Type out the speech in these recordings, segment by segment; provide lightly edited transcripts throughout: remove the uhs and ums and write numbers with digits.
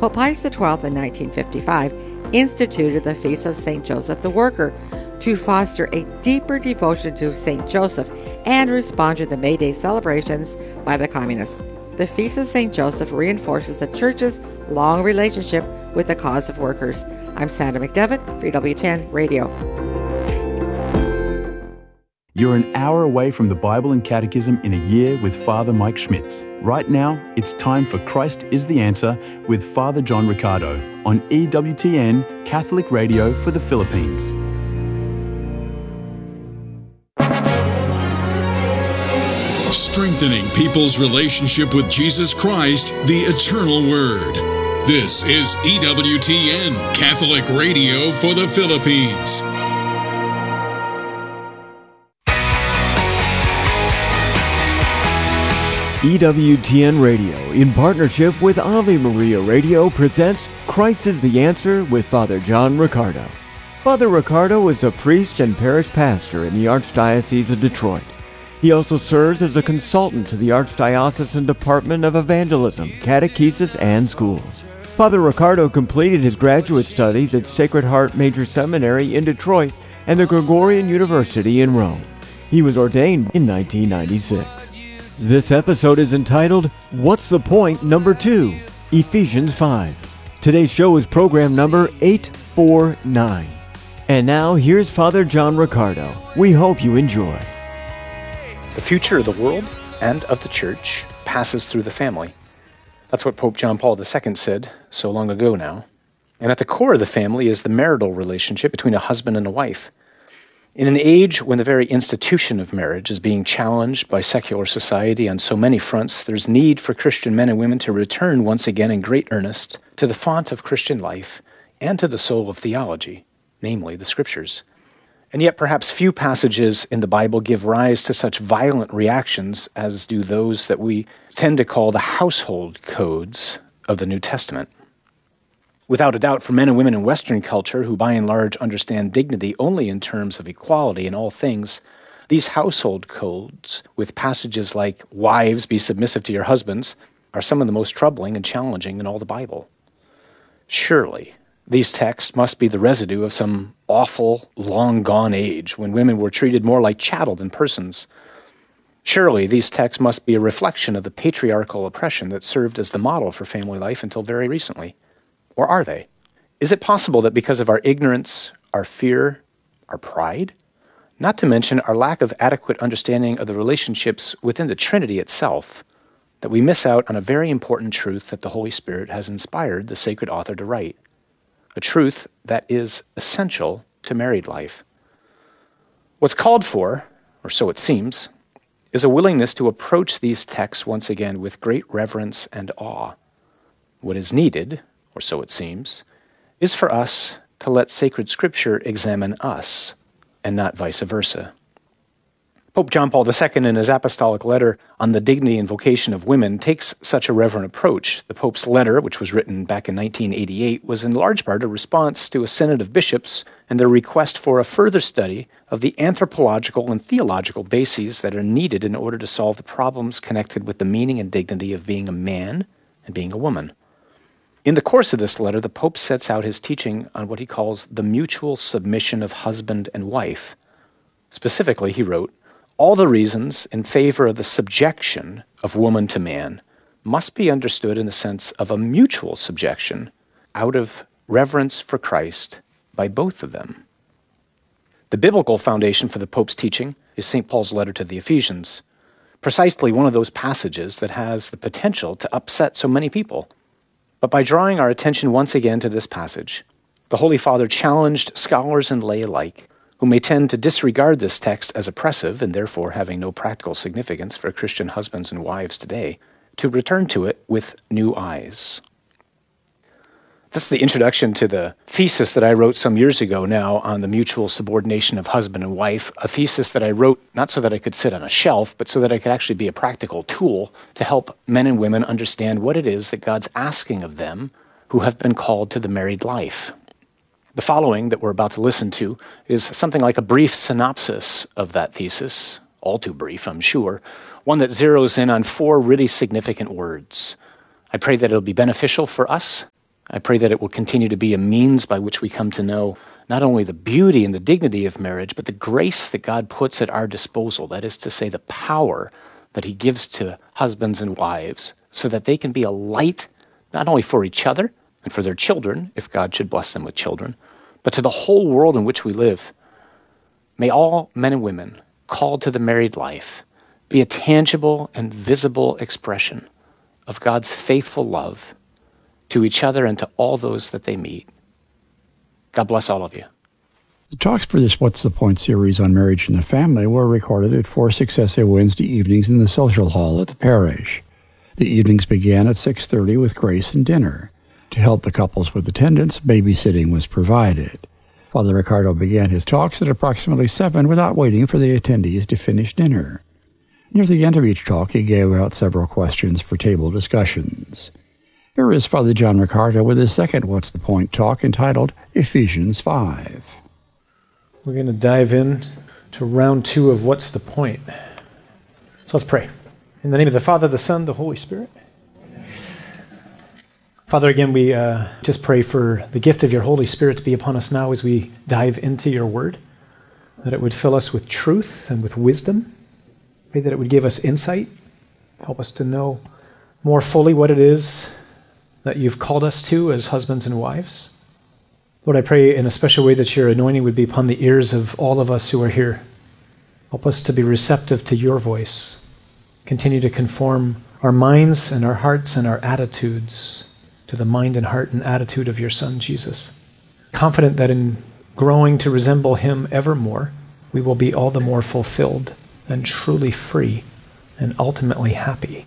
Pope Pius XII in 1955 instituted the Feast of St. Joseph the Worker to foster a deeper devotion to St. Joseph and respond to the May Day celebrations by the communists. The Feast of St. Joseph reinforces the Church's long relationship with the cause of workers. I'm Sandra McDevitt for EWTN Radio. You're an hour away from the Bible and Catechism in a year with Father Mike Schmitz. Right now, it's time for Christ is the Answer with Father John Riccardo on EWTN Catholic Radio for the Philippines. Strengthening people's relationship with Jesus Christ, the Eternal Word. This is EWTN Catholic Radio for the Philippines. EWTN Radio, in partnership with Ave Maria Radio, presents Christ is the Answer with Father John Riccardo. Father Riccardo is a priest and parish pastor in the Archdiocese of Detroit. He also serves as a consultant to the Archdiocesan Department of Evangelism, Catechesis, and Schools. Father Riccardo completed his graduate studies at Sacred Heart Major Seminary in Detroit and the Gregorian University in Rome. He was ordained in 1996. This episode is entitled, What's the Point? Number 2, Ephesians 5. Today's show is program number 849. And now, here's Father John Riccardo. We hope you enjoy. The future of the world and of the Church passes through the family. That's what Pope John Paul II said so long ago now. And at the core of the family is the marital relationship between a husband and a wife. In an age when the very institution of marriage is being challenged by secular society on so many fronts, there's need for Christian men and women to return once again in great earnest to the font of Christian life and to the soul of theology, namely the Scriptures. And yet perhaps few passages in the Bible give rise to such violent reactions as do those that we tend to call the household codes of the New Testament. Without a doubt, for men and women in Western culture, who by and large understand dignity only in terms of equality in all things, these household codes, with passages like, "Wives, be submissive to your husbands," are some of the most troubling and challenging in all the Bible. Surely, these texts must be the residue of some awful, long-gone age when women were treated more like chattel than persons. Surely, these texts must be a reflection of the patriarchal oppression that served as the model for family life until very recently. Or are they? Is it possible that because of our ignorance, our fear, our pride, not to mention our lack of adequate understanding of the relationships within the Trinity itself, that we miss out on a very important truth that the Holy Spirit has inspired the sacred author to write? A truth that is essential to married life. What's called for, or so it seems, is a willingness to approach these texts once again with great reverence and awe. What is needed, or so it seems, is for us to let sacred Scripture examine us, and not vice versa. Pope John Paul II, in his apostolic letter on the dignity and vocation of women, takes such a reverent approach. The Pope's letter, which was written back in 1988, was in large part a response to a synod of bishops and their request for a further study of the anthropological and theological bases that are needed in order to solve the problems connected with the meaning and dignity of being a man and being a woman. In the course of this letter, the Pope sets out his teaching on what he calls the mutual submission of husband and wife. Specifically, he wrote, "All the reasons in favor of the subjection of woman to man must be understood in the sense of a mutual subjection out of reverence for Christ by both of them." The biblical foundation for the Pope's teaching is St. Paul's letter to the Ephesians, precisely one of those passages that has the potential to upset so many people. But by drawing our attention once again to this passage, the Holy Father challenged scholars and lay alike, who may tend to disregard this text as oppressive and therefore having no practical significance for Christian husbands and wives today, to return to it with new eyes. That's the introduction to the thesis that I wrote some years ago now on the mutual subordination of husband and wife, a thesis that I wrote not so that I could sit on a shelf, but so that I could actually be a practical tool to help men and women understand what it is that God's asking of them who have been called to the married life. The following that we're about to listen to is something like a brief synopsis of that thesis, all too brief, I'm sure, one that zeroes in on 4 really significant words. I pray that it'll be beneficial for us I pray that it will continue to be a means by which we come to know not only the beauty and the dignity of marriage, but the grace that God puts at our disposal. That is to say, the power that he gives to husbands and wives so that they can be a light not only for each other and for their children, if God should bless them with children, but to the whole world in which we live. May all men and women called to the married life be a tangible and visible expression of God's faithful love to each other and to all those that they meet. God bless all of you. The talks for this What's the Point series on marriage and the family were recorded at 4 successive Wednesday evenings in the social hall at the parish. The evenings began at 6:30 with grace and dinner. To help the couples with attendance, babysitting was provided. Father Ricardo began his talks at approximately 7 without waiting for the attendees to finish dinner. Near the end of each talk, he gave out several questions for table discussions. Here is Father John Ricardo with his second What's the Point talk entitled Ephesians 5. We're going to dive in to round 2 of What's the Point. So let's pray. In the name of the Father, the Son, the Holy Spirit. Father, again, we just pray for the gift of your Holy Spirit to be upon us now as we dive into your word, that it would fill us with truth and with wisdom. Pray that it would give us insight, help us to know more fully what it is that you've called us to as husbands and wives. Lord, I pray in a special way that your anointing would be upon the ears of all of us who are here. Help us to be receptive to your voice. Continue to conform our minds and our hearts and our attitudes to the mind and heart and attitude of your Son, Jesus. Confident that in growing to resemble him ever more, we will be all the more fulfilled and truly free and ultimately happy.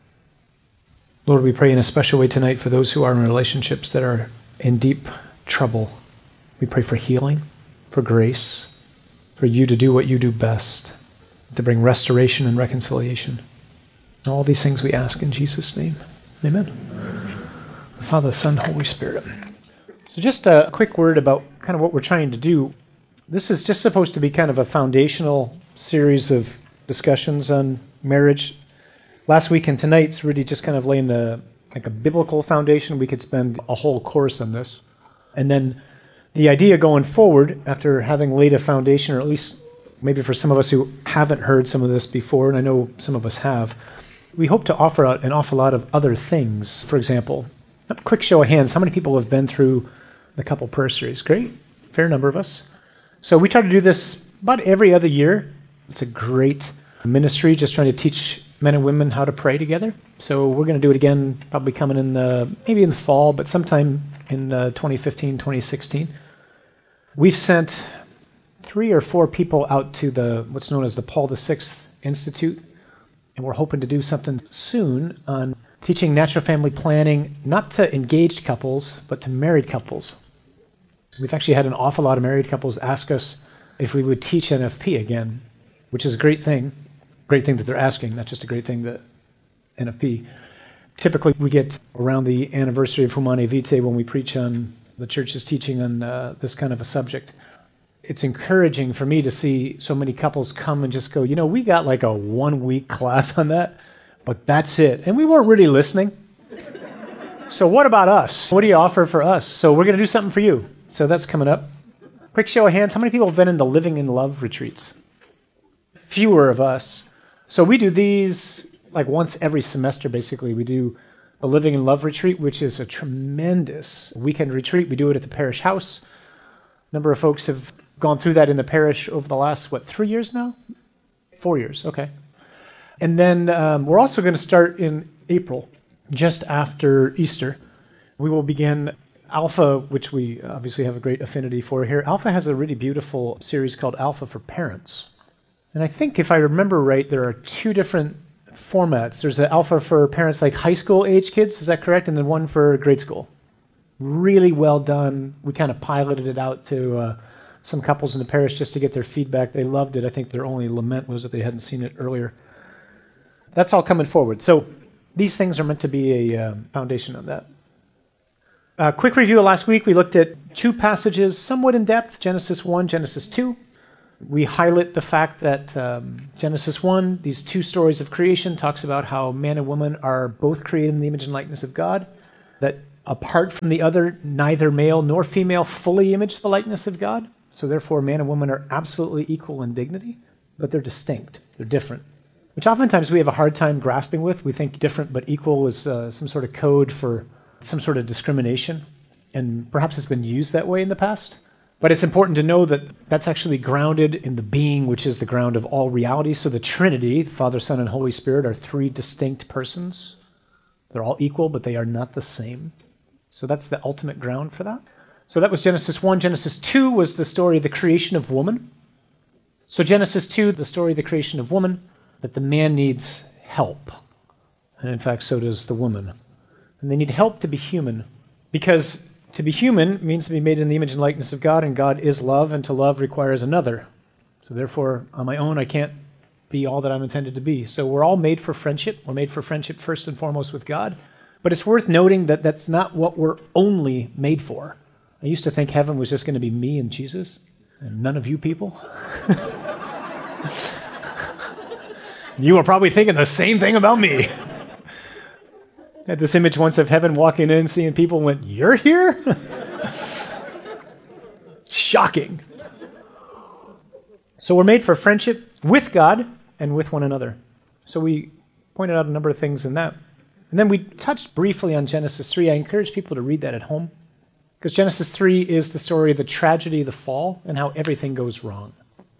Lord, we pray in a special way tonight for those who are in relationships that are in deep trouble. We pray for healing, for grace, for you to do what you do best, to bring restoration and reconciliation. And all these things we ask in Jesus' name. Amen. The Father, the Son, Holy Spirit. So just a quick word about kind of what we're trying to do. This is just supposed to be kind of a foundational series of discussions on marriage. Last week and tonight's really just kind of laying like a biblical foundation. We could spend a whole course on this. And then the idea going forward, after having laid a foundation, or at least maybe for some of us who haven't heard some of this before, and I know some of us have, we hope to offer out an awful lot of other things. For example, a quick show of hands, how many people have been through the couple prayer series? Great, fair number of us. So we try to do this about every other year. It's a great ministry, just trying to teach men and women how to pray together. So we're going to do it again, probably coming in maybe in the fall, but sometime in 2015, 2016. We've sent 3 or 4 people out to what's known as the Paul VI Institute, and we're hoping to do something soon on teaching natural family planning, not to engaged couples, but to married couples. We've actually had an awful lot of married couples ask us if we would teach NFP again, which is a great thing. Great thing that they're asking, not just a great thing that NFP. Typically, we get around the anniversary of Humanae Vitae when we preach on the church's teaching on this kind of a subject. It's encouraging for me to see so many couples come and just go, we got like a 1-week class on that, but that's it. And we weren't really listening. So what about us? What do you offer for us? So we're going to do something for you. So that's coming up. Quick show of hands. How many people have been in the Living in Love retreats? Fewer of us. So we do these like once every semester, basically. We do a Living in Love retreat, which is a tremendous weekend retreat. We do it at the parish house. A number of folks have gone through that in the parish over the last, 3 years now? 4 years, okay. And then we're also going to start in April, just after Easter. We will begin Alpha, which we obviously have a great affinity for here. Alpha has a really beautiful series called Alpha for Parents. And I think if I remember right, there are 2 different formats. There's an Alpha for parents like high school age kids, is that correct? And then one for grade school. Really well done. We kind of piloted it out to some couples in the parish just to get their feedback. They loved it. I think their only lament was that they hadn't seen it earlier. That's all coming forward. So these things are meant to be a foundation of that. Quick review of last week. We looked at 2 passages somewhat in depth, Genesis 1, Genesis 2. We highlight the fact that Genesis 1, these 2 stories of creation, talks about how man and woman are both created in the image and likeness of God, that apart from the other, neither male nor female fully image the likeness of God. So therefore, man and woman are absolutely equal in dignity, but they're distinct. They're different, which oftentimes we have a hard time grasping with. We think different but equal is some sort of code for some sort of discrimination, and perhaps it's been used that way in the past. But it's important to know that that's actually grounded in the being, which is the ground of all reality. So the Trinity, the Father, Son, and Holy Spirit, are three distinct persons. They're all equal, but they are not the same. So that's the ultimate ground for that. So that was Genesis 1. Genesis 2 was the story of the creation of woman. So Genesis 2, the story of the creation of woman, that the man needs help. And in fact, so does the woman. And they need help to be human, because to be human means to be made in the image and likeness of God, and God is love, and to love requires another. So therefore, on my own, I can't be all that I'm intended to be. So we're all made for friendship. We're made for friendship first and foremost with God. But it's worth noting that that's not what we're only made for. I used to think heaven was just going to be me and Jesus, and none of you people. You were probably thinking the same thing about me. I had this image once of heaven walking in, seeing people, and went, "You're here?" Shocking. So we're made for friendship with God and with one another. So we pointed out a number of things in that. And then we touched briefly on Genesis 3. I encourage people to read that at home, because Genesis 3 is the story of the tragedy of the fall and how everything goes wrong.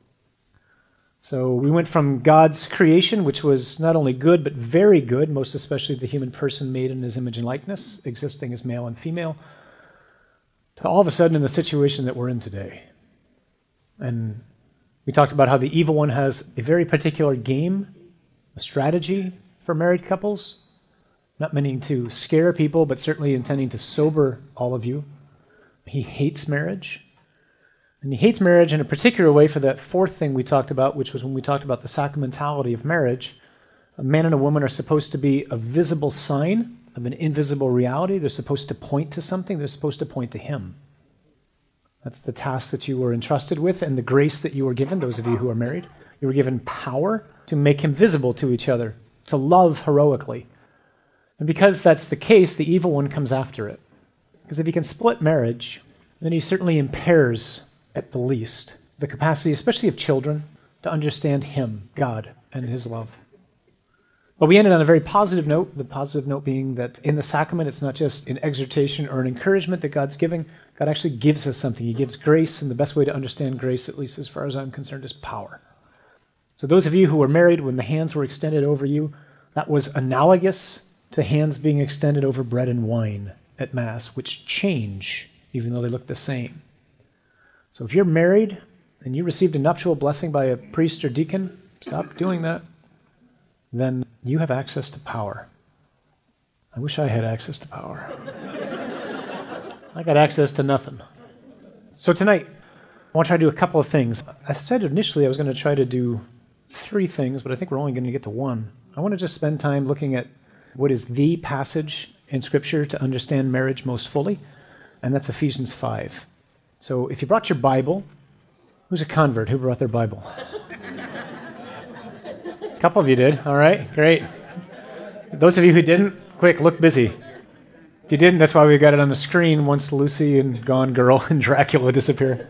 So we went from God's creation, which was not only good, but very good, most especially the human person made in his image and likeness, existing as male and female, to all of a sudden in the situation that we're in today. And we talked about how the evil one has a very particular game, a strategy for married couples, not meaning to scare people, but certainly intending to sober all of you. He hates marriage. And he hates marriage in a particular way for that fourth thing we talked about, which was when we talked about the sacramentality of marriage. A man and a woman are supposed to be a visible sign of an invisible reality. They're supposed to point to something. They're supposed to point to him. That's the task that you were entrusted with and the grace that you were given, those of you who are married. You were given power to make him visible to each other, to love heroically. And because that's the case, the evil one comes after it. Because if he can split marriage, then he certainly impairs, at the least, the capacity, especially of children, to understand him, God, and his love. But we ended on a very positive note, the positive note being that in the sacrament, it's not just an exhortation or an encouragement that God's giving. God actually gives us something. He gives grace, and the best way to understand grace, at least as far as I'm concerned, is power. So those of you who were married, when the hands were extended over you, that was analogous to hands being extended over bread and wine at Mass, which change, even though they look the same. So if you're married and you received a nuptial blessing by a priest or deacon, stop doing that. Then you have access to power. I wish I had access to power. I got access to nothing. So tonight, I want to try to do a couple of things. I said initially I was going to try to do 3 things, but I think we're only going to get to 1. I want to just spend time looking at what is the passage in Scripture to understand marriage most fully, and that's Ephesians 5. So if you brought your Bible, who's a convert? Who brought their Bible? A couple of you did. All right, great. Those of you who didn't, quick, look busy. If you didn't, that's why we got it on the screen once Lucy and Gone Girl and Dracula disappear.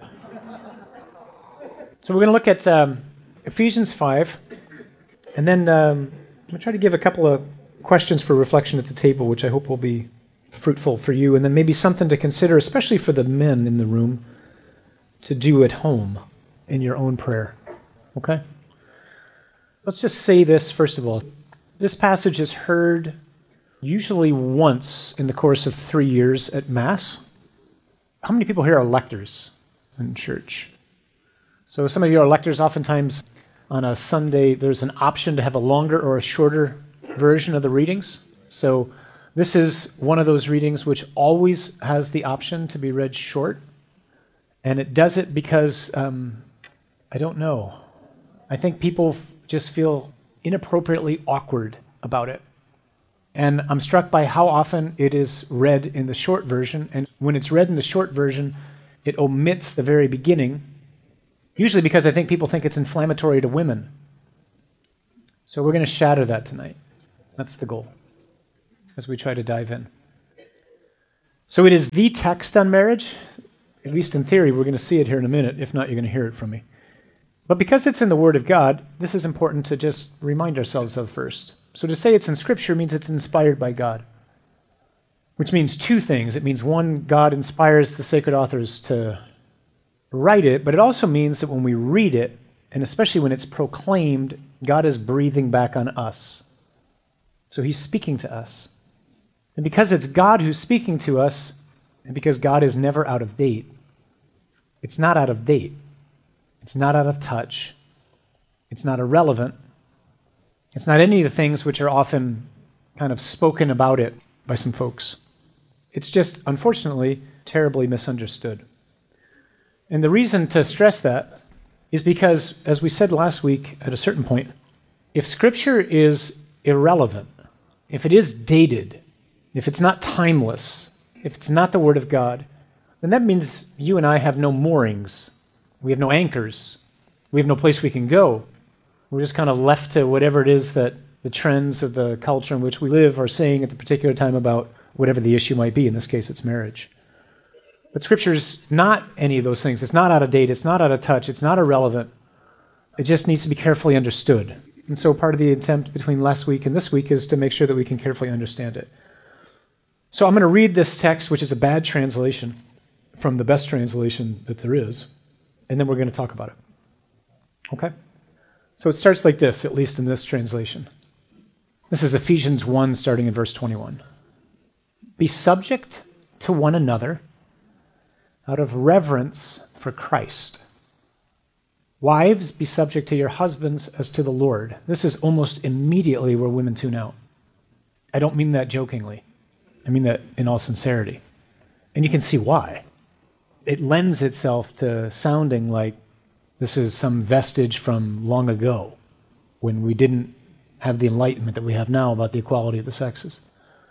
So we're going to look at Ephesians 5, and then I'm going to try to give a couple of questions for reflection at the table, which I hope will be fruitful for you, and then maybe something to consider, especially for the men in the room, to do at home in your own prayer. Okay? Let's just say this, first of all. This passage is heard usually once in the course of 3 years at Mass. How many people here are lectors in church? So some of you are lectors. Oftentimes on a Sunday, there's an option to have a longer or a shorter version of the readings. So this is one of those readings which always has the option to be read short. And it does it because, I don't know. I think people just feel inappropriately awkward about it. And I'm struck by how often it is read in the short version. And when it's read in the short version, it omits the very beginning, usually because I think people think it's inflammatory to women. So we're going to shatter that tonight. That's the goal as we try to dive in. So it is the text on marriage. At least in theory, we're going to see it here in a minute. If not, you're going to hear it from me. But because it's in the Word of God, this is important to just remind ourselves of first. So to say it's in Scripture means it's inspired by God, which means two things. It means, one, God inspires the sacred authors to write it, but it also means that when we read it, and especially when it's proclaimed, God is breathing back on us. So he's speaking to us. And because it's God who's speaking to us, and because God is never out of date, it's not out of date. It's not out of touch. It's not irrelevant. It's not any of the things which are often kind of spoken about it by some folks. It's just, unfortunately, terribly misunderstood. And the reason to stress that is because, as we said last week at a certain point, if Scripture is irrelevant, if it is dated, if it's not timeless, if it's not the Word of God, then that means you and I have no moorings. We have no anchors. We have no place we can go. We're just kind of left to whatever it is that the trends of the culture in which we live are saying at the particular time about whatever the issue might be. In this case, it's marriage. But Scripture's not any of those things. It's not out of date. It's not out of touch. It's not irrelevant. It just needs to be carefully understood. And so part of the attempt between last week and this week is to make sure that we can carefully understand it. So I'm going to read this text, which is a bad translation, from the best translation that there is, and then we're going to talk about it. Okay? So it starts like this, at least in this translation. This is Ephesians 1, starting in verse 21. Be subject to one another out of reverence for Christ. Wives, be subject to your husbands as to the Lord. This is almost immediately where women tune out. I don't mean that jokingly. I mean that in all sincerity. And you can see why. It lends itself to sounding like this is some vestige from long ago, when we didn't have the enlightenment that we have now about the equality of the sexes.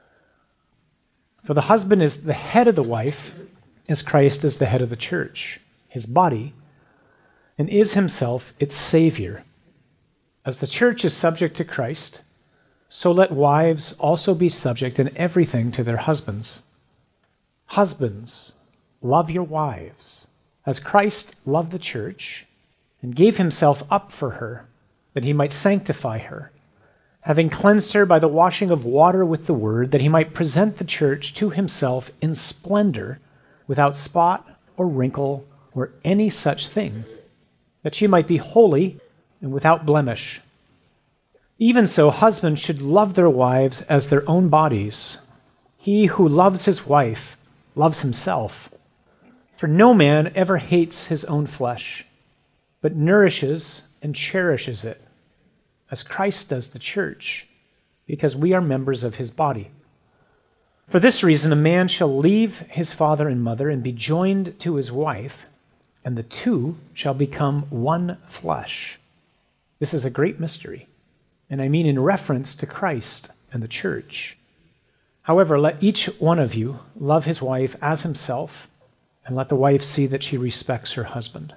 For the husband is the head of the wife, as Christ is the head of the church, his body, and is himself its Savior. As the church is subject to Christ, so let wives also be subject in everything to their husbands. Husbands, love your wives, as Christ loved the church and gave himself up for her, that he might sanctify her, having cleansed her by the washing of water with the word, that he might present the church to himself in splendor, without spot or wrinkle or any such thing, that she might be holy and without blemish. Even so, husbands should love their wives as their own bodies. He who loves his wife loves himself. For no man ever hates his own flesh, but nourishes and cherishes it, as Christ does the church, because we are members of his body. For this reason, a man shall leave his father and mother and be joined to his wife, and the two shall become one flesh. This is a great mystery, and I mean in reference to Christ and the church. However, let each one of you love his wife as himself, and let the wife see that she respects her husband.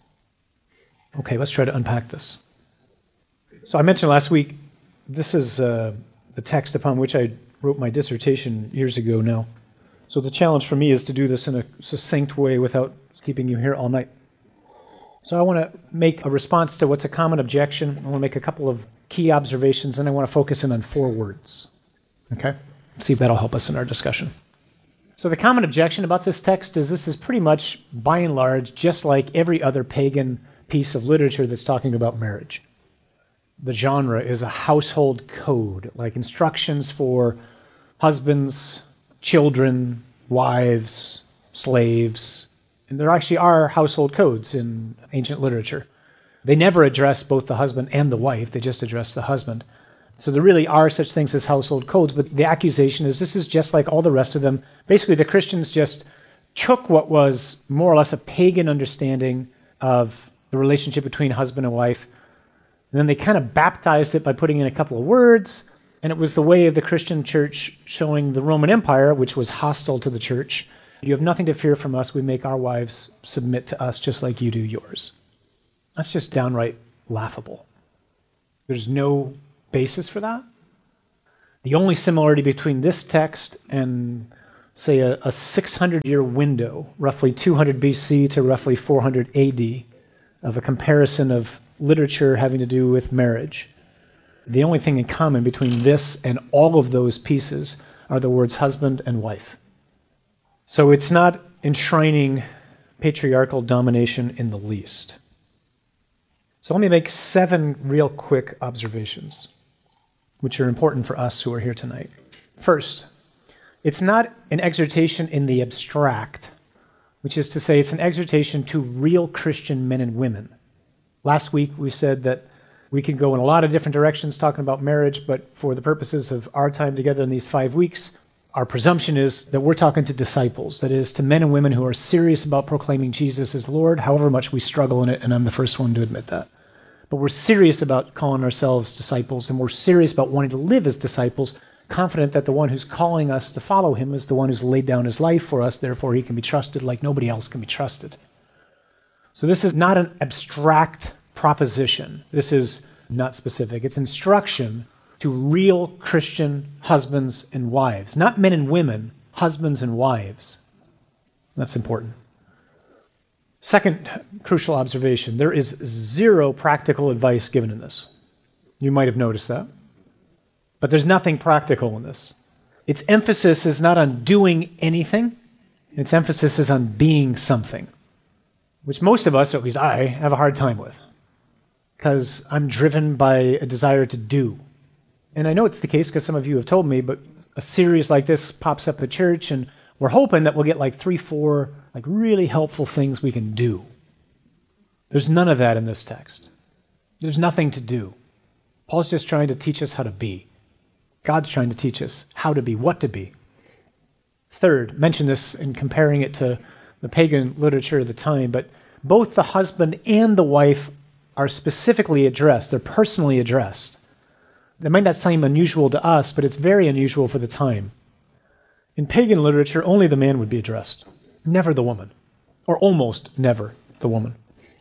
Okay, let's try to unpack this. So I mentioned last week, this is the text upon which I wrote my dissertation years ago now. So the challenge for me is to do this in a succinct way without keeping you here all night. So I want to make a response to what's a common objection. I want to make a couple of key observations, and I want to focus in on 4 words. Okay? Let's see if that'll help us in our discussion. So the common objection about this text is this is pretty much, by and large, just like every other pagan piece of literature that's talking about marriage. The genre is a household code, like instructions for husbands, children, wives, slaves. And there actually are household codes in ancient literature. They never address both the husband and the wife, they just address the husband. So there really are such things as household codes, but the accusation is this is just like all the rest of them. Basically, the Christians just took what was more or less a pagan understanding of the relationship between husband and wife, and then they kind of baptized it by putting in a couple of words, and it was the way of the Christian church showing the Roman Empire, which was hostile to the church. You have nothing to fear from us. We make our wives submit to us just like you do yours. That's just downright laughable. There's no basis for that. The only similarity between this text and say, a 600-year window, roughly 200 BC to roughly 400 AD, of a comparison of literature having to do with marriage. The only thing in common between this and all of those pieces are the words husband and wife. So it's not enshrining patriarchal domination in the least. So let me make 7 real quick observations, which are important for us who are here tonight. First, it's not an exhortation in the abstract, which is to say it's an exhortation to real Christian men and women. Last week we said that we can go in a lot of different directions talking about marriage, but for the purposes of our time together in these 5 weeks, our presumption is that we're talking to disciples, that is, to men and women who are serious about proclaiming Jesus as Lord, however much we struggle in it, and I'm the first one to admit that. But we're serious about calling ourselves disciples, and we're serious about wanting to live as disciples, confident that the one who's calling us to follow him is the one who's laid down his life for us, therefore he can be trusted like nobody else can be trusted. So this is not an abstract proposition. This is not specific. It's instruction to real Christian husbands and wives, not men and women, husbands and wives. That's important. Second crucial observation, there is 0 practical advice given in this. You might have noticed that. But there's nothing practical in this. Its emphasis is not on doing anything. Its emphasis is on being something, which most of us, or at least I, have a hard time with, because I'm driven by a desire to do. And I know it's the case because some of you have told me, but a series like this pops up at church, and we're hoping that we'll get like 3, 4 like really helpful things we can do. There's none of that in this text. There's nothing to do. Paul's just trying to teach us how to be. God's trying to teach us how to be, what to be. Third, mention this in comparing it to the pagan literature of the time, but both the husband and the wife are specifically addressed. They're personally addressed. That might not seem unusual to us, but it's very unusual for the time. In pagan literature, only the man would be addressed, never the woman, or almost never the woman.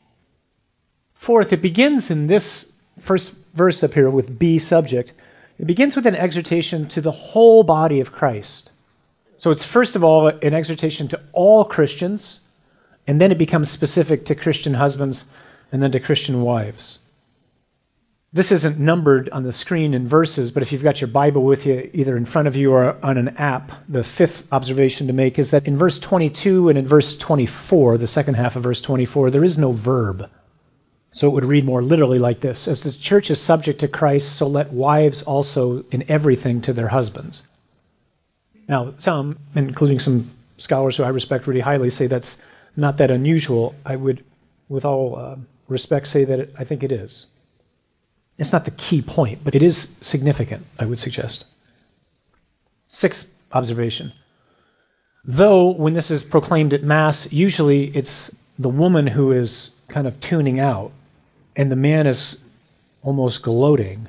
Fourth, it begins in this first verse up here with be subject. It begins with an exhortation to the whole body of Christ. So it's first of all an exhortation to all Christians, and then it becomes specific to Christian husbands and then to Christian wives. This isn't numbered on the screen in verses, but if you've got your Bible with you, either in front of you or on an app, the fifth observation to make is that in verse 22 and in verse 24, the second half of verse 24, there is no verb. So it would read more literally like this: as the church is subject to Christ, so let wives also in everything to their husbands. Now, some, including some scholars who I respect really highly, say that's not that unusual. I would, with all respect, say that I think it is. It's not the key point, but it is significant, I would suggest. Sixth observation. Though, when this is proclaimed at Mass, usually it's the woman who is kind of tuning out, and the man is almost gloating.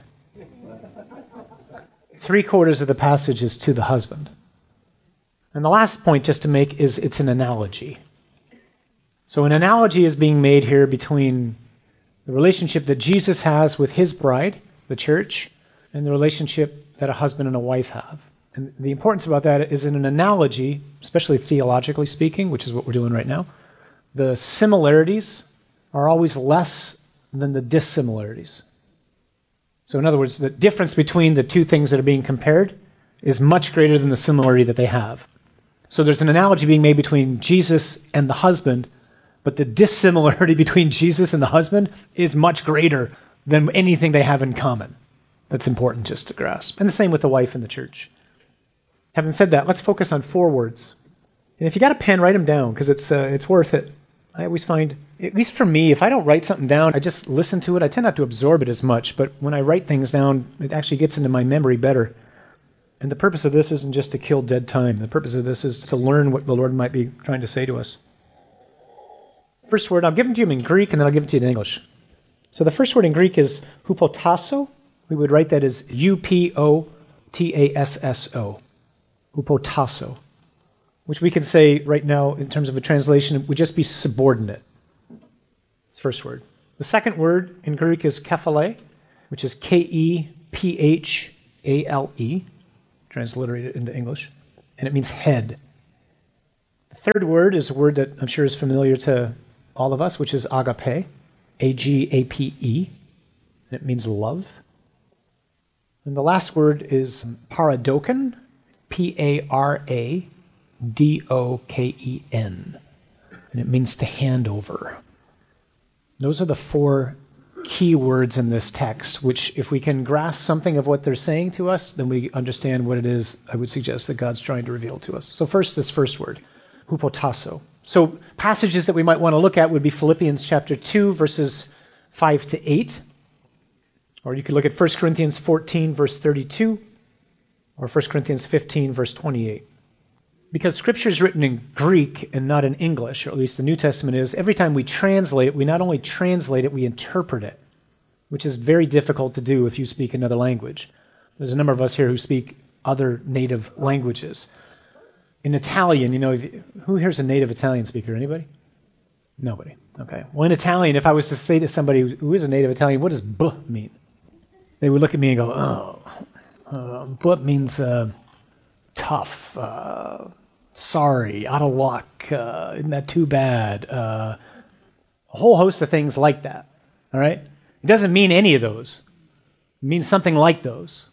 3/4 of the passage is to the husband. And the last point just to make is it's an analogy. So an analogy is being made here between the relationship that Jesus has with his bride, the church, and the relationship that a husband and a wife have. And the importance about that is in an analogy, especially theologically speaking, which is what we're doing right now, the similarities are always less than the dissimilarities. So in other words, the difference between the two things that are being compared is much greater than the similarity that they have. So there's an analogy being made between Jesus and the husband, but the dissimilarity between Jesus and the husband is much greater than anything they have in common. That's important just to grasp. And the same with the wife and the church. Having said that, let's focus on 4 words. And if you got a pen, write them down, because it's worth it. I always find, at least for me, if I don't write something down, I just listen to it. I tend not to absorb it as much, but when I write things down, it actually gets into my memory better. And the purpose of this isn't just to kill dead time. The purpose of this is to learn what the Lord might be trying to say to us. First word, I'll give it to you in Greek, and then I'll give it to you in English. So the first word in Greek is hupotasso. We would write that as Upotasso. Hupotasso. Which we can say right now, in terms of a translation, would just be subordinate. It's the first word. The second word in Greek is kephale, which is Kephale, transliterated into English, and it means head. The third word is a word that I'm sure is familiar to all of us, which is agape, A-G-A-P-E, and it means love. And the last word is paradoken, P-A-R-A-D-O-K-E-N, and it means to hand over. Those are the four key words in this text, which if we can grasp something of what they're saying to us, then we understand what it is I would suggest that God's trying to reveal to us. So first, this first word, hupotasso. So passages that we might want to look at would be Philippians chapter 2, verses 5 to 8. Or you could look at 1 Corinthians 14, verse 32, or 1 Corinthians 15, verse 28. Because Scripture is written in Greek and not in English, or at least the New Testament is, every time we translate it, we not only translate it, we interpret it, which is very difficult to do if you speak another language. There's a number of us here who speak other native languages. In Italian, who here's a native Italian speaker? Anybody? Nobody. Okay. Well, in Italian, if I was to say to somebody who is a native Italian, what does "b" mean? They would look at me and go, "B" means tough, sorry, out of luck, isn't that too bad?" A whole host of things like that. All right? It doesn't mean any of those. It means something like those.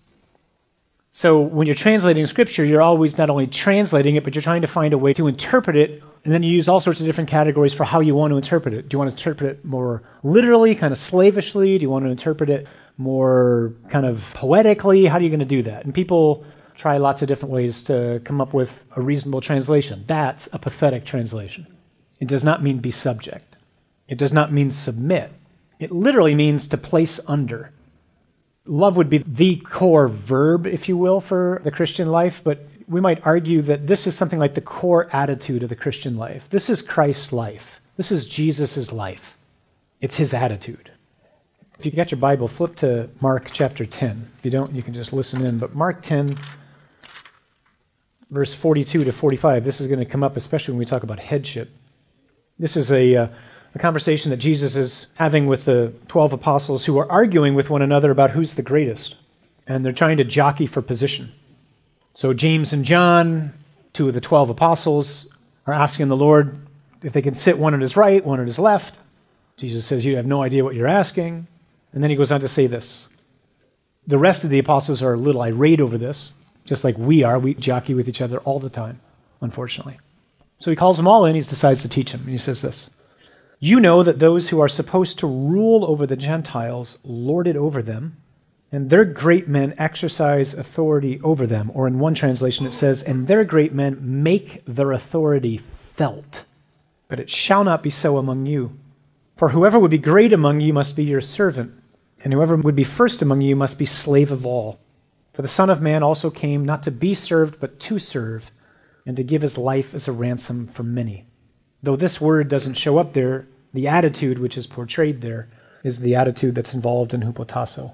So when you're translating Scripture, you're always not only translating it, but you're trying to find a way to interpret it, and then you use all sorts of different categories for how you want to interpret it. Do you want to interpret it more literally, kind of slavishly? Do you want to interpret it more kind of poetically? How are you going to do that? And people try lots of different ways to come up with a reasonable translation. That's a pathetic translation. It does not mean be subject. It does not mean submit. It literally means to place under. Love would be the core verb, if you will, for the Christian life, but we might argue that this is something like the core attitude of the Christian life. This is Christ's life. This is Jesus' life. It's his attitude. If you got your Bible, flip to Mark chapter 10. If you don't, you can just listen in. But Mark 10, verse 42 to 45, this is going to come up especially when we talk about headship. This is a conversation that Jesus is having with the 12 apostles who are arguing with one another about who's the greatest. And they're trying to jockey for position. So James and John, two of the 12 apostles, are asking the Lord if they can sit one at his right, one at his left. Jesus says, "You have no idea what you're asking." And then he goes on to say this. The rest of the apostles are a little irate over this, just like we are. We jockey with each other all the time, unfortunately. So he calls them all in. He decides to teach them. And he says this: "You know that those who are supposed to rule over the Gentiles lord it over them, and their great men exercise authority over them." Or in one translation it says, "And their great men make their authority felt. But it shall not be so among you. For whoever would be great among you must be your servant, and whoever would be first among you must be slave of all. For the Son of Man also came not to be served, but to serve, and to give his life as a ransom for many." Though this word doesn't show up there, the attitude which is portrayed there is the attitude that's involved in hupotasso.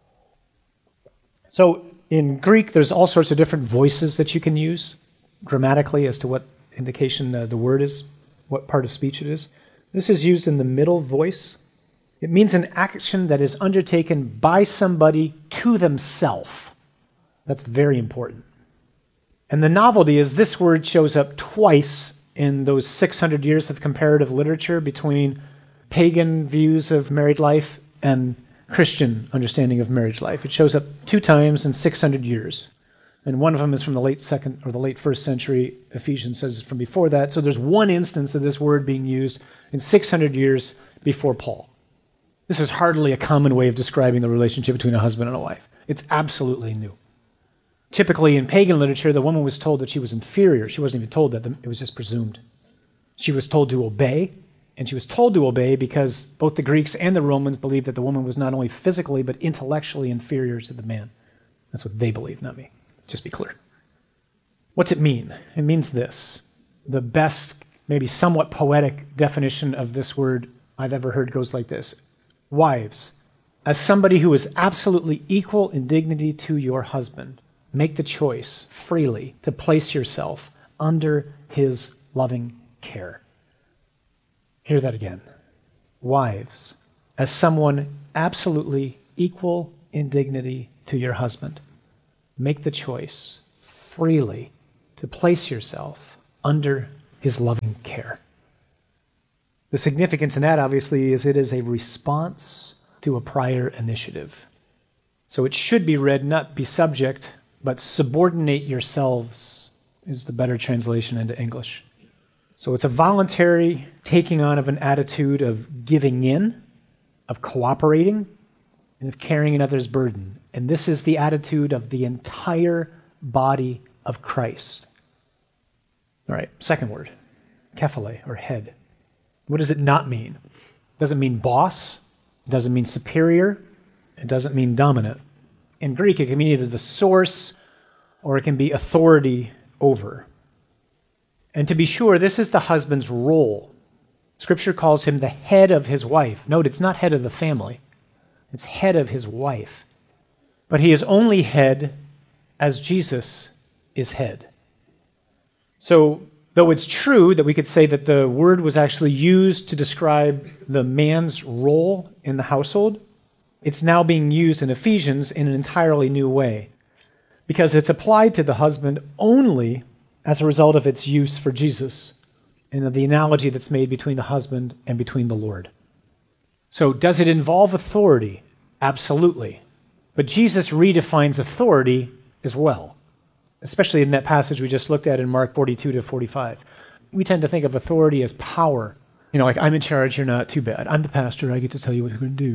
So in Greek, there's all sorts of different voices that you can use grammatically as to what indication the word is, what part of speech it is. This is used in the middle voice. It means an action that is undertaken by somebody to themselves. That's very important. And the novelty is this word shows up twice in those 600 years of comparative literature between pagan views of married life and Christian understanding of marriage life. It shows up 2 times in 600 years. And one of them is from the late 2nd or the late 1st century. Ephesians says it's from before that. So there's one instance of this word being used in 600 years before Paul. This is hardly a common way of describing the relationship between a husband and a wife. It's absolutely new. Typically in pagan literature, the woman was told that she was inferior. She wasn't even told that. It was just presumed. She was told to obey, and she was told to obey because both the Greeks and the Romans believed that the woman was not only physically but intellectually inferior to the man. That's what they believed, not me. Just be clear. What's it mean? It means this. The best, maybe somewhat poetic definition of this word I've ever heard goes like this. Wives, as somebody who is absolutely equal in dignity to your husband, make the choice freely to place yourself under his loving care. Hear that again. Wives, as someone absolutely equal in dignity to your husband, make the choice freely to place yourself under is loving care. The significance in that, obviously, is it is a response to a prior initiative. So it should be read, not be subject, but subordinate yourselves is the better translation into English. So it's a voluntary taking on of an attitude of giving in, of cooperating, and of carrying another's burden. And this is the attitude of the entire body of Christ. All right, second word, kephale, or head. What does it not mean? It doesn't mean boss. It doesn't mean superior. It doesn't mean dominant. In Greek, it can mean either the source or it can be authority over. And to be sure, this is the husband's role. Scripture calls him the head of his wife. Note, it's not head of the family. It's head of his wife. But he is only head as Jesus is head. So, though it's true that we could say that the word was actually used to describe the man's role in the household, it's now being used in Ephesians in an entirely new way, because it's applied to the husband only as a result of its use for Jesus and of the analogy that's made between the husband and between the Lord. So does it involve authority? Absolutely. But Jesus redefines authority as well, especially in that passage we just looked at in Mark 42 to 45. We tend to think of authority as power. You know, like, I'm in charge, you're not, too bad. I'm the pastor, I get to tell you what you're going to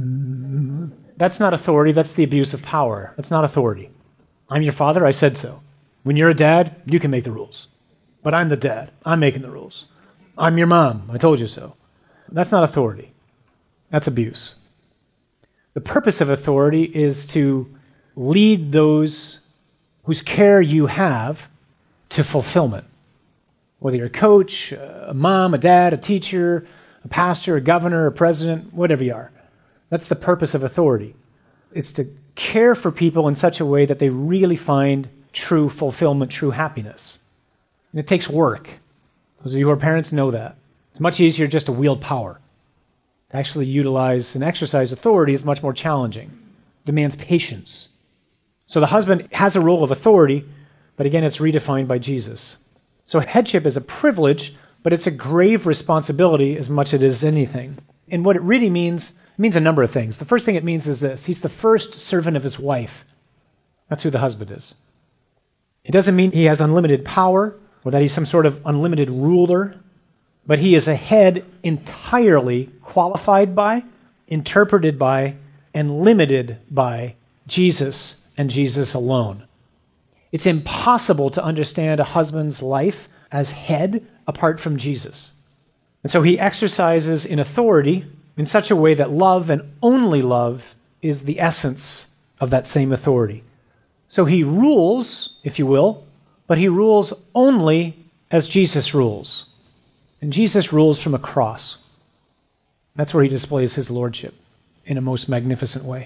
do. That's not authority, that's the abuse of power. That's not authority. I'm your father, I said so. When you're a dad, you can make the rules. But I'm the dad, I'm making the rules. I'm your mom, I told you so. That's not authority. That's abuse. The purpose of authority is to lead those whose care you have to fulfillment. Whether you're a coach, a mom, a dad, a teacher, a pastor, a governor, a president, whatever you are. That's the purpose of authority. It's to care for people in such a way that they really find true fulfillment, true happiness. And it takes work. Those of you who are parents know that. It's much easier just to wield power. To actually utilize and exercise authority is much more challenging. It demands patience. So the husband has a role of authority, but again, it's redefined by Jesus. So headship is a privilege, but it's a grave responsibility as much as it is anything. And what it really means, it means a number of things. The first thing it means is this: he's the first servant of his wife. That's who the husband is. It doesn't mean he has unlimited power or that he's some sort of unlimited ruler, but he is a head entirely qualified by, interpreted by, and limited by Jesus and Jesus alone. It's impossible to understand a husband's life as head apart from Jesus. And so he exercises in authority in such a way that love and only love is the essence of that same authority. So he rules, if you will, but he rules only as Jesus rules. And Jesus rules from a cross. That's where he displays his lordship in a most magnificent way.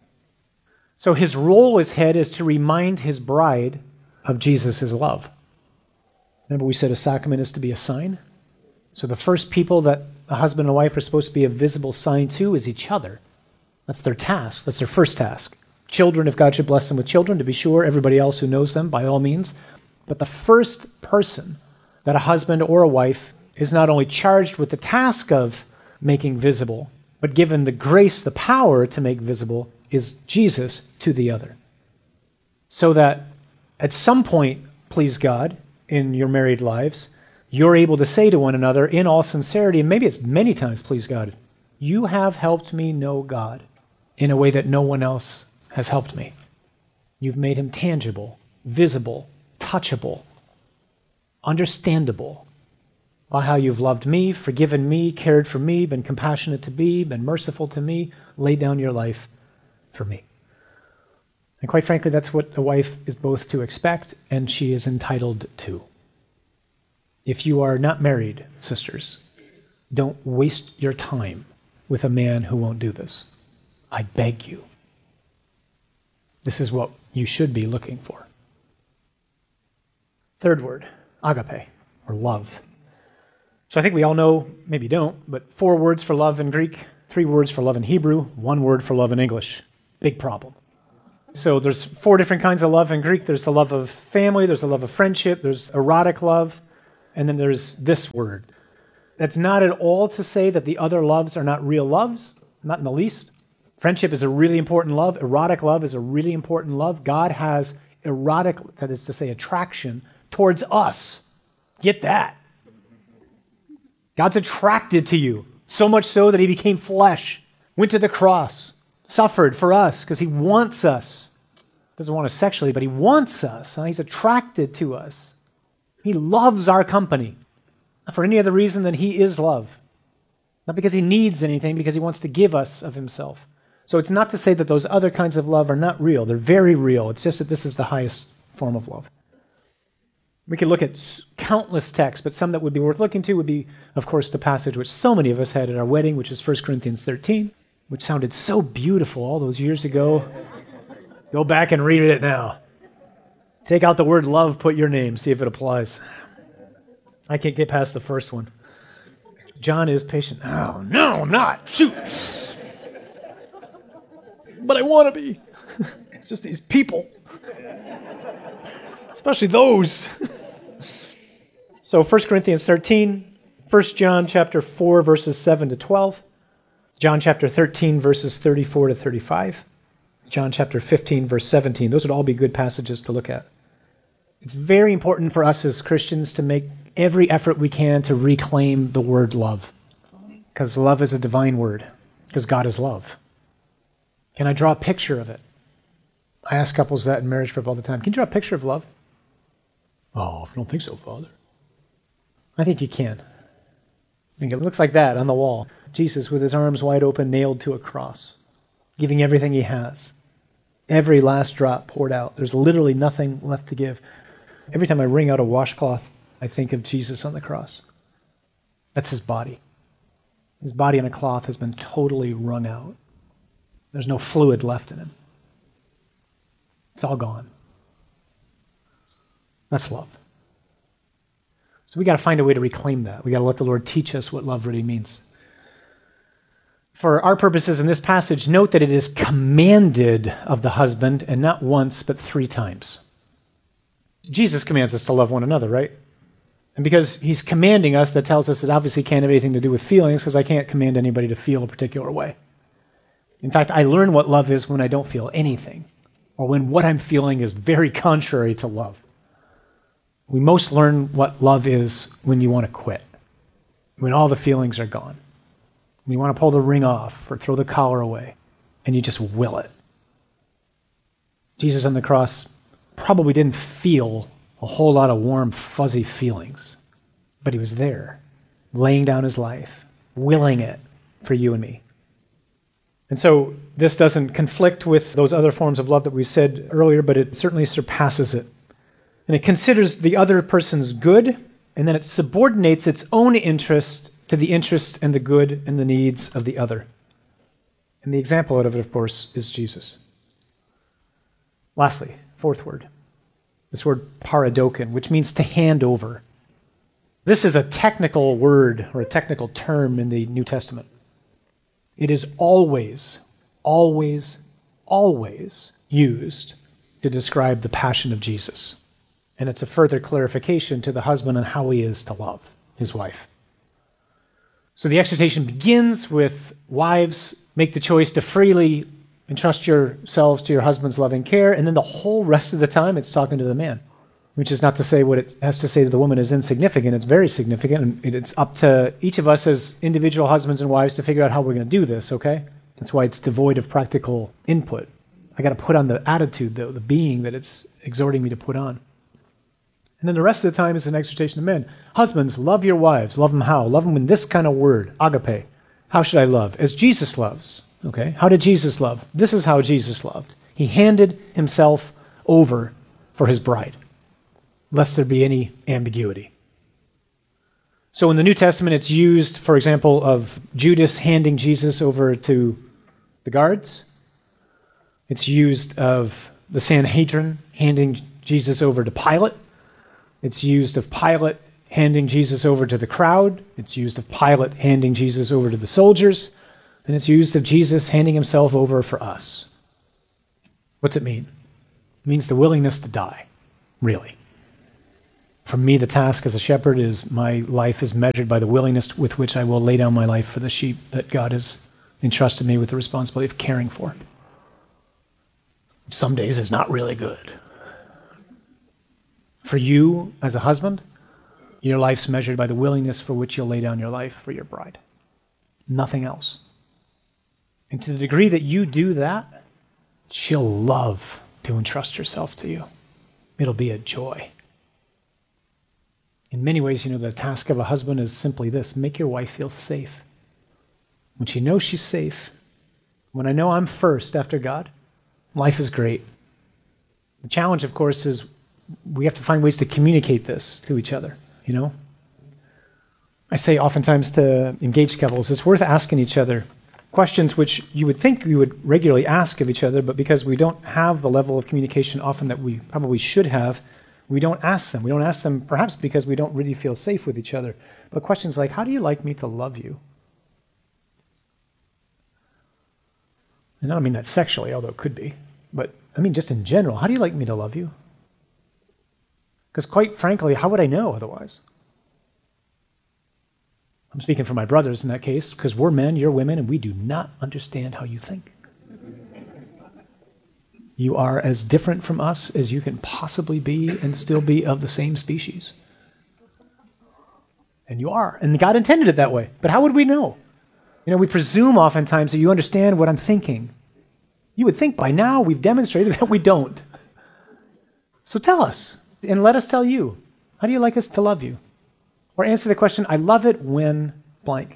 So his role as head is to remind his bride of Jesus' love. Remember we said a sacrament is to be a sign? So the first people that a husband and wife are supposed to be a visible sign to is each other. That's their task. That's their first task. Children, if God should bless them with children, to be sure. Everybody else who knows them, by all means. But the first person that a husband or a wife is not only charged with the task of making visible, but given the grace, the power to make visible, is Jesus to the other. So that at some point, please God, in your married lives, you're able to say to one another in all sincerity, and maybe it's many times, please God, you have helped me know God in a way that no one else has helped me. You've made him tangible, visible, touchable, understandable by how you've loved me, forgiven me, cared for me, been compassionate to me, been merciful to me, laid down your life for me. And quite frankly, that's what a wife is both to expect and she is entitled to. If you are not married, sisters, don't waste your time with a man who won't do this. I beg you. This is what you should be looking for. Third word, agape, or love. So I think we all know, maybe you don't, but 4 words for love in Greek, 3 words for love in Hebrew, 1 word for love in English. Big problem. So there's 4 different kinds of love in Greek. There's the love of family, there's the love of friendship, there's erotic love, And then there's this word. That's not at all to say that the other loves are not real loves, not in the least. Friendship is a really important love. Erotic love is a really important love. God has erotic, that is to say, attraction towards us. Get that. God's attracted to you, so much so that he became flesh, went to the cross, suffered for us because he wants us. Doesn't want us sexually, but he wants us. He's attracted to us. He loves our company. Not for any other reason than he is love. Not because he needs anything, because he wants to give us of himself. So it's not to say that those other kinds of love are not real. They're very real. It's just that this is the highest form of love. We could look at countless texts, but some that would be worth looking to would be, of course, the passage which so many of us had at our wedding, which is 1 Corinthians 13, which sounded so beautiful all those years ago. Go back and read it now. Take out the word love, put your name, see if it applies. I can't get past the first one. John is patient. Oh, no, I'm not. Shoot. But I want to be. It's just these people. Especially those. So 1 Corinthians 13, 1 John chapter 4, verses 7 to 12, John chapter 13, verses 34 to 35, John chapter 15, verse 17. Those would all be good passages to look at. It's very important for us as Christians to make every effort we can to reclaim the word love, because love is a divine word, because God is love. Can I draw a picture of it? I ask couples that in marriage prep all the time. Can you draw a picture of love? Oh, I don't think so, Father. I think you can. I think it looks like that on the wall. Jesus with his arms wide open, nailed to a cross, giving everything he has. Every last drop poured out. There's literally nothing left to give. Every time I wring out a washcloth, I think of Jesus on the cross. That's his body. His body on a cloth has been totally wrung out. There's no fluid left in him. It's all gone. That's love. So we got to find a way to reclaim that. We got to let the Lord teach us what love really means. For our purposes in this passage, note that it is commanded of the husband, and not once, but 3 times. Jesus commands us to love one another, right? And because he's commanding us, that tells us it obviously can't have anything to do with feelings, because I can't command anybody to feel a particular way. In fact, I learn what love is when I don't feel anything, or when what I'm feeling is very contrary to love. We most learn what love is when you want to quit, when all the feelings are gone. When you want to pull the ring off or throw the collar away, and you just will it. Jesus on the cross probably didn't feel a whole lot of warm, fuzzy feelings, but he was there, laying down his life, willing it for you and me. And so this doesn't conflict with those other forms of love that we said earlier, but it certainly surpasses it. And it considers the other person's good, and then it subordinates its own interest to the interest and the good and the needs of the other. And the example out of it, of course, is Jesus. Lastly, 4th word, this word paradokin, which means to hand over. This is a technical word or a technical term in the New Testament. It is always, always, always used to describe the passion of Jesus. And it's a further clarification to the husband on how he is to love his wife. So the exhortation begins with, wives, make the choice to freely entrust yourselves to your husband's loving care, and then the whole rest of the time it's talking to the man, which is not to say what it has to say to the woman is insignificant. It's very significant, and it's up to each of us as individual husbands and wives to figure out how we're going to do this, okay? That's why it's devoid of practical input. I got to put on the attitude, though, the being that it's exhorting me to put on. And then the rest of the time is an exhortation to men. Husbands, love your wives. Love them how? Love them in this kind of word, agape. How should I love? As Jesus loves. Okay? How did Jesus love? This is how Jesus loved. He handed himself over for his bride, lest there be any ambiguity. So in the New Testament, it's used, for example, of Judas handing Jesus over to the guards. It's used of the Sanhedrin handing Jesus over to Pilate. It's used of Pilate handing Jesus over to the crowd. It's used of Pilate handing Jesus over to the soldiers. And it's used of Jesus handing himself over for us. What's it mean? It means the willingness to die, really. For me, the task as a shepherd is my life is measured by the willingness with which I will lay down my life for the sheep that God has entrusted me with the responsibility of caring for. Some days is not really good. For you, as a husband, your life's measured by the willingness for which you'll lay down your life for your bride. Nothing else. And to the degree that you do that, she'll love to entrust herself to you. It'll be a joy. In many ways, the task of a husband is simply this: make your wife feel safe. When she knows she's safe, when I know I'm first after God, life is great. The challenge, of course, is we have to find ways to communicate this to each other, I say oftentimes to engaged couples, it's worth asking each other questions which you would think we would regularly ask of each other, but because we don't have the level of communication often that we probably should have, we don't ask them. We don't ask them perhaps because we don't really feel safe with each other. But questions like, how do you like me to love you? And I don't mean that sexually, although it could be, but I mean just in general, how do you like me to love you? Because quite frankly, how would I know otherwise? I'm speaking for my brothers in that case, because we're men, you're women, and we do not understand how you think. You are as different from us as you can possibly be and still be of the same species. And you are. And God intended it that way. But how would we know? We presume oftentimes that you understand what I'm thinking. You would think by now we've demonstrated that we don't. So tell us, and let us tell you. How do you like us to love you? Or answer the question, I love it when blank.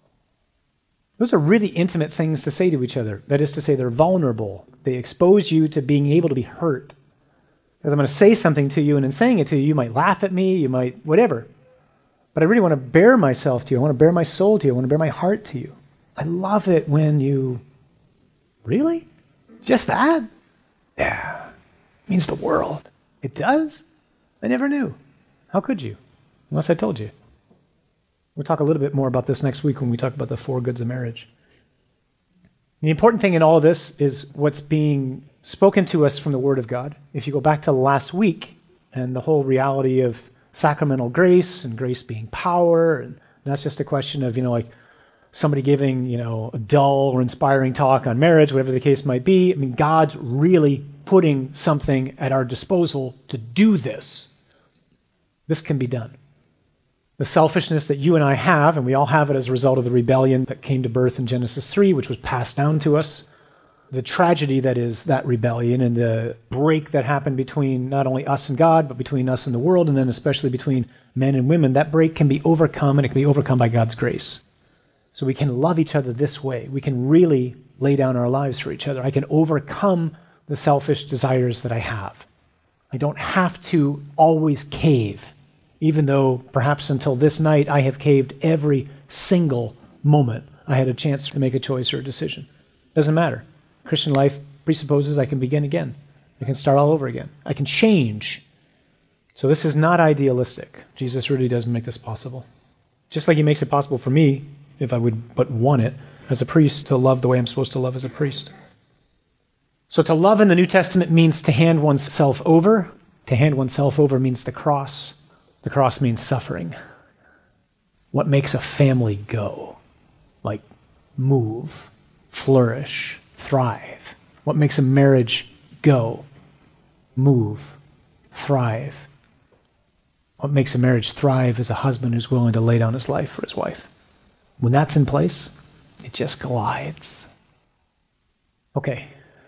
Those are really intimate things to say to each other. That is to say, they're vulnerable. They expose you to being able to be hurt. Because I'm going to say something to you, and in saying it to you, you might laugh at me, you might whatever. But I really want to bare myself to you. I want to bare my soul to you. I want to bare my heart to you. I love it when you... Really? Just that? Yeah. It means the world. It does? I never knew. How could you? Unless I told you. We'll talk a little bit more about this next week when we talk about the 4 goods of marriage. The important thing in all of this is what's being spoken to us from the Word of God. If you go back to last week and the whole reality of sacramental grace and grace being power, and not just a question of, like somebody giving, a dull or inspiring talk on marriage, whatever the case might be. I mean, God's really putting something at our disposal to do this. This can be done. The selfishness that you and I have, and we all have it as a result of the rebellion that came to birth in Genesis 3, which was passed down to us, the tragedy that is that rebellion and the break that happened between not only us and God, but between us and the world, and then especially between men and women, that break can be overcome, and it can be overcome by God's grace. So we can love each other this way. We can really lay down our lives for each other. I can overcome the selfish desires that I have. I don't have to always cave, even though perhaps until this night I have caved every single moment I had a chance to make a choice or a decision. Doesn't matter. Christian life presupposes I can begin again. I can start all over again. I can change. So this is not idealistic. Jesus really does make this possible. Just like he makes it possible for me, if I would but want it, as a priest, to love the way I'm supposed to love as a priest. So to love in the New Testament means to hand oneself over. To hand oneself over means the cross. The cross means suffering. What makes a family go? Like move, flourish, thrive. What makes a marriage go? Move, thrive. What makes a marriage thrive is a husband who's willing to lay down his life for his wife. When that's in place, it just glides. Okay.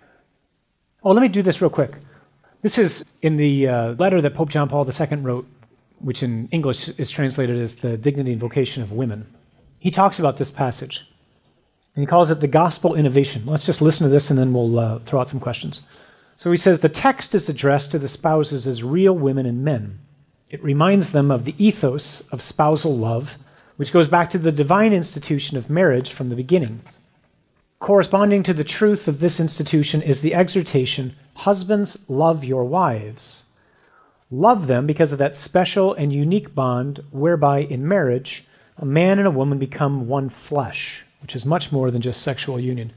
Oh, let me do this real quick. This is in the letter that Pope John Paul II wrote, which in English is translated as the dignity and vocation of women. He talks about this passage, and he calls it the gospel innovation. Let's just listen to this, and then we'll throw out some questions. So he says, the text is addressed to the spouses as real women and men. It reminds them of the ethos of spousal love, which goes back to the divine institution of marriage from the beginning. Corresponding to the truth of this institution is the exhortation, husbands, love your wives. Love them because of that special and unique bond whereby in marriage, a man and a woman become one flesh, which is much more than just sexual union.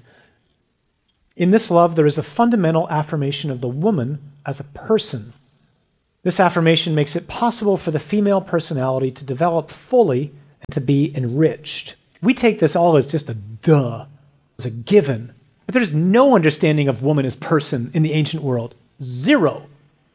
In this love, there is a fundamental affirmation of the woman as a person. This affirmation makes it possible for the female personality to develop fully and to be enriched. We take this all as just a duh, as a given. But there's no understanding of woman as person in the ancient world. Zero.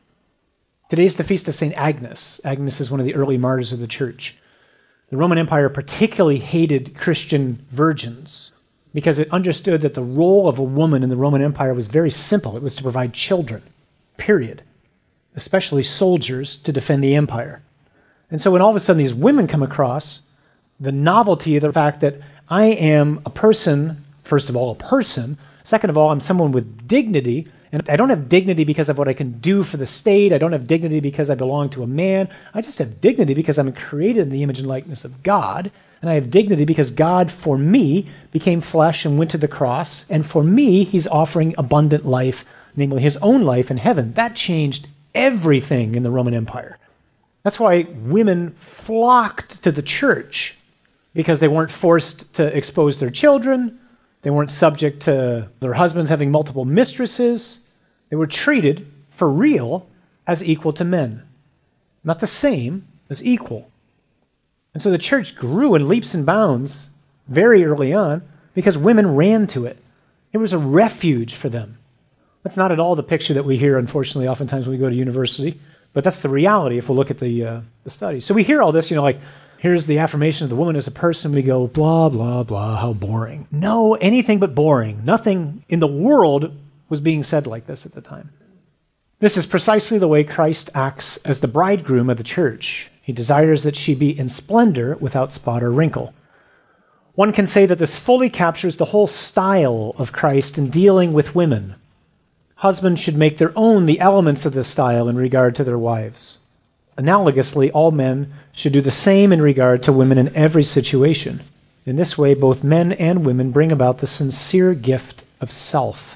Today's the feast of St. Agnes. Agnes is one of the early martyrs of the church. The Roman Empire particularly hated Christian virgins because it understood that the role of a woman in the Roman Empire was very simple. It was to provide children, period, especially soldiers to defend the empire. And so when all of a sudden these women come across the novelty of the fact that I am a person, first of all, a person, second of all, I'm someone with dignity, and I don't have dignity because of what I can do for the state. I don't have dignity because I belong to a man. I just have dignity because I'm created in the image and likeness of God. And I have dignity because God, for me, became flesh and went to the cross. And for me, he's offering abundant life, namely his own life in heaven. That changed everything in the Roman Empire. That's why women flocked to the church, because they weren't forced to expose their children. They weren't subject to their husbands having multiple mistresses. They were treated, for real, as equal to men. Not the same, as equal. And so the church grew in leaps and bounds very early on because women ran to it. It was a refuge for them. That's not at all the picture that we hear, unfortunately, oftentimes when we go to university. But that's the reality if we look at the studies. So we hear all this, like, here's the affirmation of the woman as a person. We go, blah, blah, blah, how boring. No, anything but boring. Nothing in the world was being said like this at the time. This is precisely the way Christ acts as the bridegroom of the church. He desires that she be in splendor without spot or wrinkle. One can say that this fully captures the whole style of Christ in dealing with women. Husbands should make their own the elements of this style in regard to their wives. Analogously, all men should do the same in regard to women in every situation. In this way, both men and women bring about the sincere gift of self.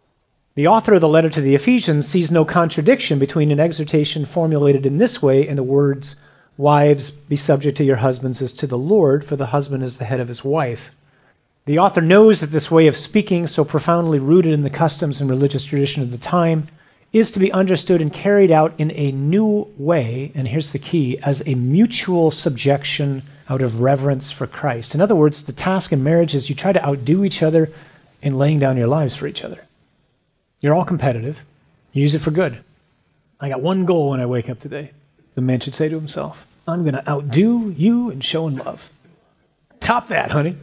The author of the letter to the Ephesians sees no contradiction between an exhortation formulated in this way and the words, "Wives, be subject to your husbands as to the Lord, for the husband is the head of his wife." The author knows that this way of speaking, so profoundly rooted in the customs and religious tradition of the time, is to be understood and carried out in a new way, and here's the key, as a mutual subjection out of reverence for Christ. In other words, the task in marriage is you try to outdo each other in laying down your lives for each other. You're all competitive. You use it for good. I got one goal when I wake up today, the man should say to himself. I'm going to outdo you in showing love. Top that, honey.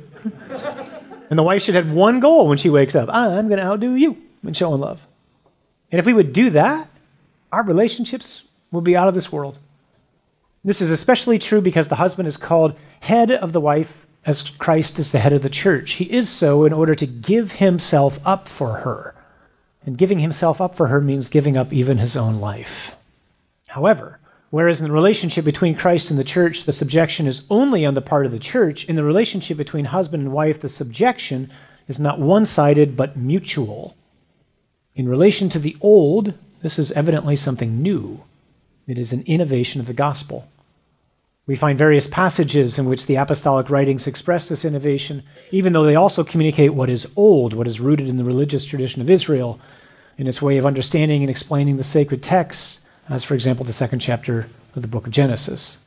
And the wife should have one goal when she wakes up. I'm going to outdo you in showing love. And if we would do that, our relationships will be out of this world. This is especially true because the husband is called head of the wife as Christ is the head of the church. He is so in order to give himself up for her. And giving himself up for her means giving up even his own life. However, whereas in the relationship between Christ and the church, the subjection is only on the part of the church, in the relationship between husband and wife, the subjection is not one-sided but mutual. In relation to the old, this is evidently something new. It is an innovation of the gospel. We find various passages in which the apostolic writings express this innovation, even though they also communicate what is old, what is rooted in the religious tradition of Israel, in its way of understanding and explaining the sacred texts, as, for example, the second chapter of the book of Genesis.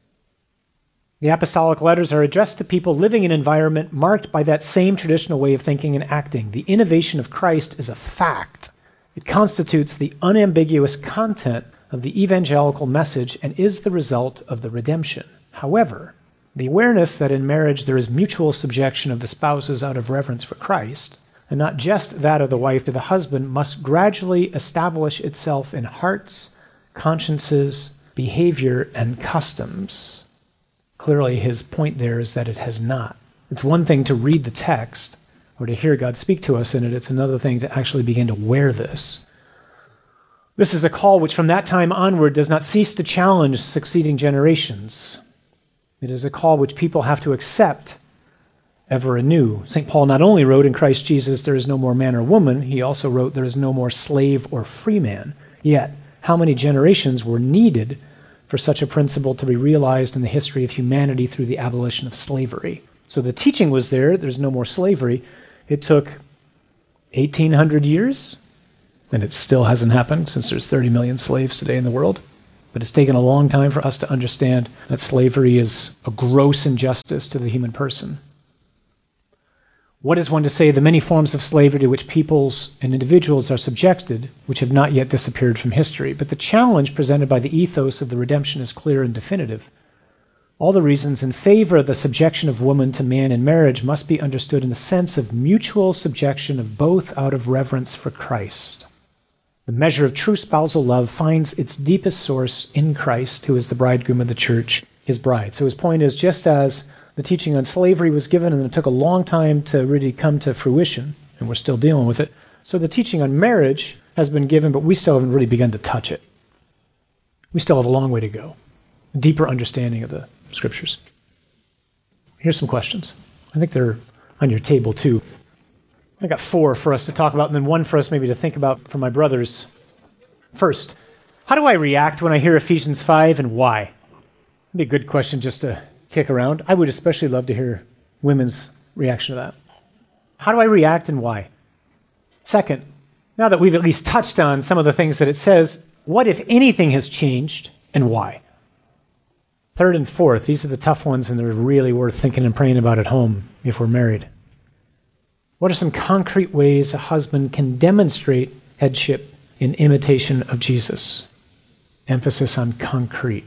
The apostolic letters are addressed to people living in an environment marked by that same traditional way of thinking and acting. The innovation of Christ is a fact. It constitutes the unambiguous content of the evangelical message and is the result of the redemption. However, the awareness that in marriage there is mutual subjection of the spouses out of reverence for Christ, and not just that of the wife to the husband, must gradually establish itself in hearts, consciences, behavior, and customs. Clearly, his point there is that it has not. It's one thing to read the text or to hear God speak to us in it. It's another thing to actually begin to wear this. This is a call which from that time onward does not cease to challenge succeeding generations. It is a call which people have to accept ever anew. St. Paul not only wrote in Christ Jesus, there is no more man or woman, he also wrote there is no more slave or free man. Yet, how many generations were needed for such a principle to be realized in the history of humanity through the abolition of slavery? So the teaching was there's no more slavery. It took 1,800 years, and it still hasn't happened since there's 30 million slaves today in the world. But it's taken a long time for us to understand that slavery is a gross injustice to the human person. What is one to say the many forms of slavery to which peoples and individuals are subjected, which have not yet disappeared from history? But the challenge presented by the ethos of the redemption is clear and definitive. All the reasons in favor of the subjection of woman to man in marriage must be understood in the sense of mutual subjection of both out of reverence for Christ. The measure of true spousal love finds its deepest source in Christ, who is the bridegroom of the church, his bride. So his point is, just as the teaching on slavery was given and it took a long time to really come to fruition, and we're still dealing with it, so the teaching on marriage has been given, but we still haven't really begun to touch it. We still have a long way to go. A deeper understanding of the Scriptures. Here's some questions. I think they're on your table too. I got 4 for us to talk about, and then 1 for us maybe to think about for my brothers. First, how do I react when I hear Ephesians 5, and why? That'd be a good question just to kick around. I would especially love to hear women's reaction to that. How do I react and why? Second, now that we've at least touched on some of the things that it says, what, if anything, has changed and why? Third and fourth, these are the tough ones and they're really worth thinking and praying about at home if we're married. What are some concrete ways a husband can demonstrate headship in imitation of Jesus? Emphasis on concrete.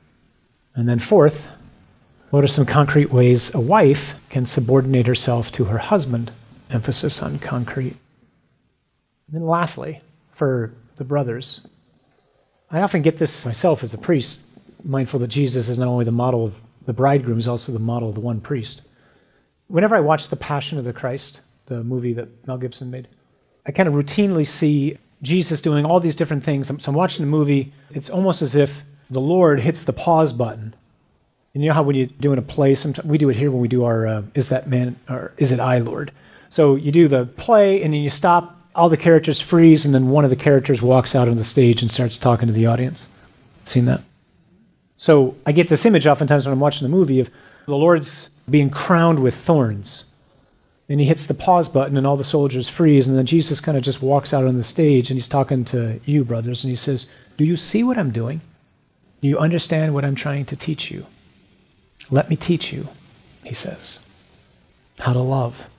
And then fourth, what are some concrete ways a wife can subordinate herself to her husband? Emphasis on concrete. And then lastly, for the brothers, I often get this myself as a priest, mindful that Jesus is not only the model of the bridegroom, he's also the model of the one priest. Whenever I watch The Passion of the Christ, the movie that Mel Gibson made, I kind of routinely see Jesus doing all these different things. So I'm watching the movie, it's almost as if the Lord hits the pause button. And you know how when you're doing a play, sometimes we do it here when we do our Is That Man, or Is It I, Lord? So you do the play, and then you stop, all the characters freeze, and then one of the characters walks out on the stage and starts talking to the audience. Seen that? So I get this image oftentimes when I'm watching the movie of the Lord's being crowned with thorns. And he hits the pause button, and all the soldiers freeze, and then Jesus kind of just walks out on the stage, and he's talking to you, brothers, and he says, do you see what I'm doing? Do you understand what I'm trying to teach you? Let me teach you, he says, how to love.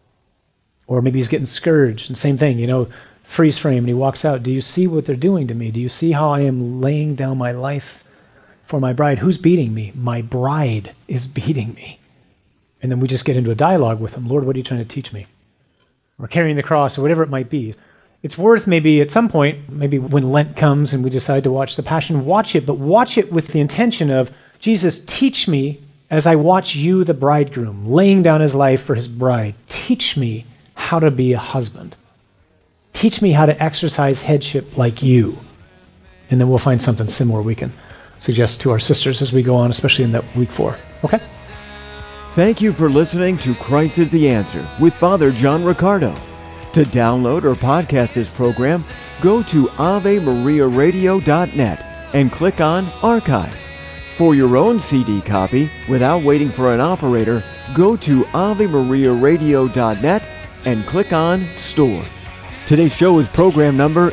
Or maybe he's getting scourged, and same thing, freeze frame, and he walks out. Do you see what they're doing to me? Do you see how I am laying down my life for my bride? Who's beating me? My bride is beating me. And then we just get into a dialogue with him. Lord, what are you trying to teach me? Or carrying the cross, or whatever it might be. It's worth maybe at some point, maybe when Lent comes and we decide to watch The Passion, watch it, but watch it with the intention of, Jesus, teach me as I watch you, the bridegroom, laying down his life for his bride. Teach me how to be a husband. Teach me how to exercise headship like you. And then we'll find something similar we can suggest to our sisters as we go on, especially in that week 4. Okay? Thank you for listening to Christ is the Answer with Father John Riccardo. To download or podcast this program, go to AveMariaRadio.net and click on Archive. For your own CD copy, without waiting for an operator, go to AveMariaRadio.net and click on Store. Today's show is program number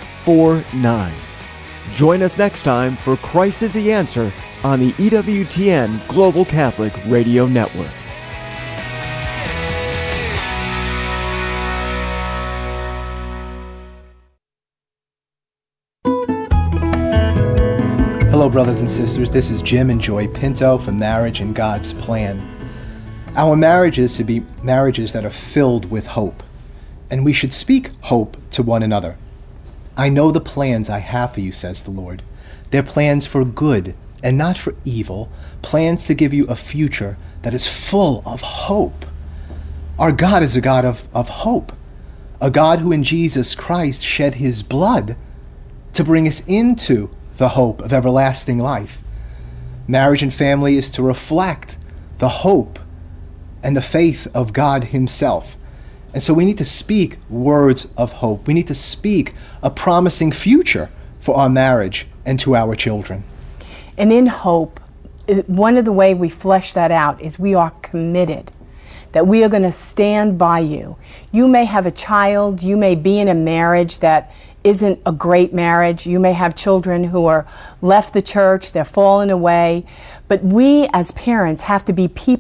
849. Join us next time for Christ is the Answer on the EWTN Global Catholic Radio Network. Hello, brothers and sisters. This is Jim and Joy Pinto from Marriage and God's Plan. Our marriage is to be marriages that are filled with hope, and we should speak hope to one another. I know the plans I have for you, says the Lord. They're plans for good and not for evil, plans to give you a future that is full of hope. Our God is a God of hope, a God who in Jesus Christ shed his blood to bring us into the hope of everlasting life. Marriage and family is to reflect the hope and the faith of God himself. And so we need to speak words of hope. We need to speak a promising future for our marriage and to our children. And in hope, one of the ways we flesh that out is we are committed that we are going to stand by you. You may have a child, you may be in a marriage that isn't a great marriage. You may have children who are left the church, they're falling away. But we as parents have to be people